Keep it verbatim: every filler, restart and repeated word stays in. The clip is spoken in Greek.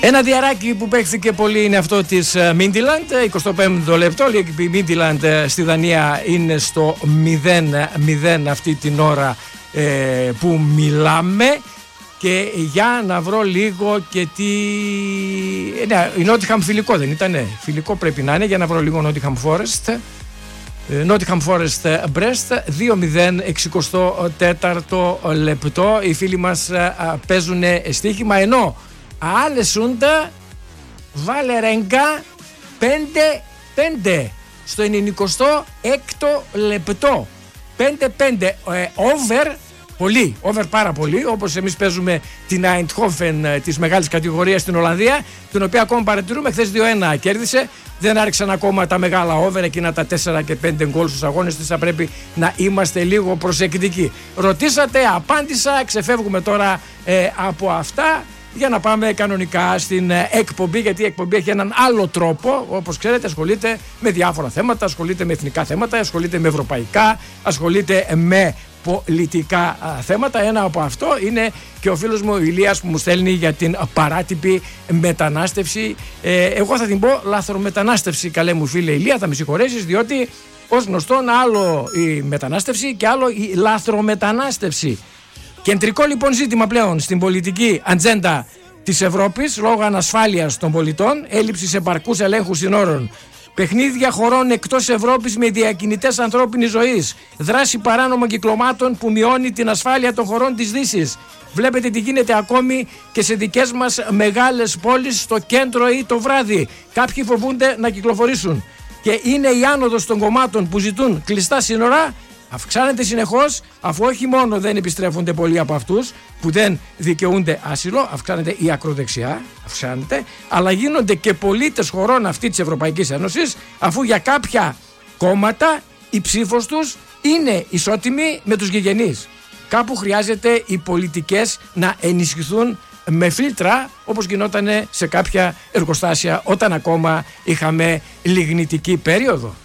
Ένα διαράκι που παίχθηκε πολύ είναι αυτό της Μίντιλαντ, εικοστό πέμπτο λεπτό. Η Μίντιλαντ στη Δανία είναι στο μηδέν μηδέν αυτή την ώρα ε, που μιλάμε. Και για να βρω λίγο και τι... Ναι, η Νότιχαμ φιλικό δεν ήτανε? Φιλικό πρέπει να είναι, για να βρω λίγο Νότιχαμ Forest. Νότιχαμ Forest Brest δύο μηδέν εξηκοστό τέταρτο λεπτό. Οι φίλοι μας παίζουν στοίχημα, ενώ Άλεσούντα Βαλερέγκα πέντε πέντε στο ενενηκοστό έκτο λεπτό. πέντε πέντε over. Πολύ, over πάρα πολύ, όπως εμείς παίζουμε την Eindhoven της μεγάλης κατηγορίας στην Ολλανδία, την οποία ακόμα παρατηρούμε. Χθες δύο ένα κέρδισε, δεν άρχισαν ακόμα τα μεγάλα over, εκείνα τα τέσσερα και πέντε γκολ στους αγώνες της. Θα πρέπει να είμαστε λίγο προσεκτικοί. Ρωτήσατε, απάντησα, ξεφεύγουμε τώρα ε, από αυτά για να πάμε κανονικά στην ε, εκπομπή, γιατί η εκπομπή έχει έναν άλλο τρόπο. Όπως ξέρετε, ασχολείται με διάφορα θέματα, ασχολείται με εθνικά θέματα, ασχολείται με ευρωπαϊκά, ασχολείται με πολιτικά α, θέματα. Ένα από αυτό είναι και ο φίλος μου ο Ηλίας που μου στέλνει για την παράτυπη μετανάστευση. Ε, εγώ θα την πω λαθρομετανάστευση, καλέ μου φίλε Ηλία, θα με συγχωρέσεις, διότι ως γνωστόν άλλο η μετανάστευση και άλλο η λαθρομετανάστευση. Κεντρικό λοιπόν ζήτημα πλέον στην πολιτική ατζέντα της Ευρώπης, λόγω ανασφάλειας των πολιτών, έλλειψης επαρκούς ελέγχου συνόρων, παιχνίδια χωρών εκτός Ευρώπης με διακινητές ανθρώπινης ζωής, δράση παράνομων κυκλωμάτων που μειώνει την ασφάλεια των χωρών της Δύσης. Βλέπετε τι γίνεται ακόμη και σε δικές μας μεγάλες πόλεις, στο κέντρο ή το βράδυ. Κάποιοι φοβούνται να κυκλοφορήσουν. Και είναι η άνοδος των κομμάτων που ζητούν κλειστά σύνορα, αυξάνεται συνεχώς, αφού όχι μόνο δεν επιστρέφονται πολλοί από αυτούς που δεν δικαιούνται άσυλο, αυξάνεται η ακροδεξιά, αυξάνεται, αλλά γίνονται και πολίτες χωρών αυτή της Ευρωπαϊκής Ένωσης, αφού για κάποια κόμματα η ψήφος τους είναι ισότιμη με τους γηγενείς. Κάπου χρειάζεται οι πολιτικές να ενισχυθούν με φίλτρα, όπως γινόταν σε κάποια εργοστάσια όταν ακόμα είχαμε λιγνητική περίοδο.